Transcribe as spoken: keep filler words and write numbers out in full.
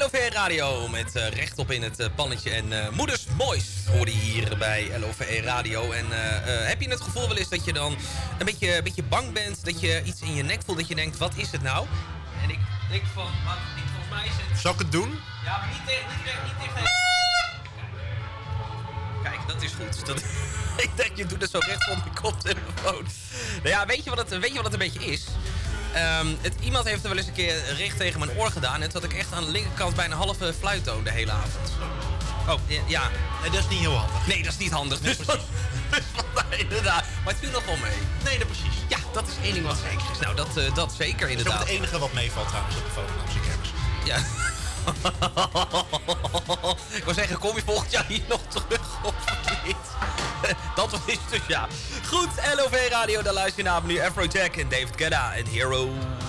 L O V Radio met uh, rechtop in het uh, pannetje. En uh, Moeders Moois hoorde je hier bij L O V Radio. En uh, uh, heb je het gevoel wel eens dat je dan een beetje, een beetje bang bent? Dat je iets in je nek voelt, dat je denkt, wat is het nou? En ik denk van, wat, ik, volgens mij is het... Zal ik het doen? Ja, maar niet tegen... Niet tegen, niet tegen... Kijk, dat is goed. Dat... ik denk, je doet het zo recht op mijn koptelefoon. Nou ja, weet je wat het, weet je wat het een beetje is? Um, het, iemand heeft er wel eens een keer recht tegen mijn oor gedaan. En toen had ik echt aan de linkerkant bijna een halve fluittoon de hele avond. Oh, ja. Nee, dat is niet heel handig. Nee, dat is niet handig. Nee, dus precies. dus vandaar, inderdaad. Maar het viel nog wel mee. Nee, dat precies. Ja, dat is één ding wat zeker is. Nou, dat, uh, dat zeker Dat inderdaad. is ook het enige wat meevalt trouwens op de Volendamse kermis. Ja. Ik wou zeggen, kom je volgend jaar hier nog terug of niet? Dat was het dus, ja. Goed, L O V Radio, daar luister je naar nu Afrojack en David Guetta en Hero.